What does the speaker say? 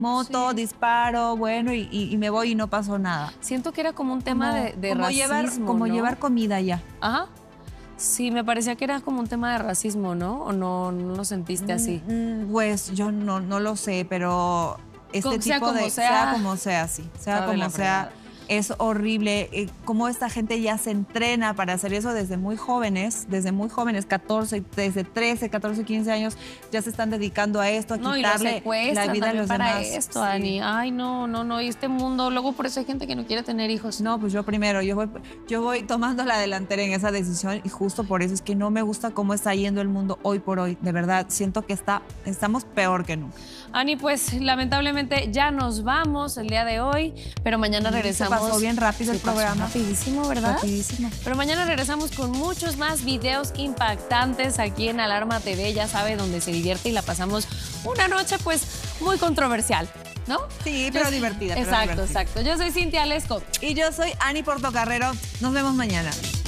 moto, Sí. disparo, bueno, y me voy y no pasó nada. Siento que era como un tema de racismo, como ¿no? llevar comida ya. Ajá. Sí, me parecía que era como un tema de racismo, ¿no? ¿O no lo sentiste así? Pues yo no lo sé, pero este Sea tipo como de... sea, como sea, sí. Sea está de la como sea, fregada. es horrible. Cómo esta gente ya se entrena para hacer eso desde muy jóvenes, 14, desde 13, 14, 15 años, ya se están dedicando a esto, a No, y lo quitarle la secuestran vida a también los para demás. esto, Sí. Ani. Ay, no. Y este mundo, luego por eso hay gente que no quiere tener hijos. No, pues yo primero, yo voy tomando la delantera en esa decisión y justo por eso es que no me gusta cómo está yendo el mundo hoy por hoy. De verdad, siento que estamos peor que nunca. Ani, pues lamentablemente ya nos vamos el día de hoy, pero mañana regresamos. Se pasó bien rápido el Se pasó programa. rapidísimo, ¿verdad? Rapidísimo. Pero mañana regresamos con muchos más videos impactantes aquí en Alarma TV, ya sabe, donde se divierte y la pasamos una noche pues muy controversial, ¿no? Sí, pero divertida. Exacto. Yo soy Cintia Lesco. Y yo soy Ani Portocarrero. Nos vemos mañana.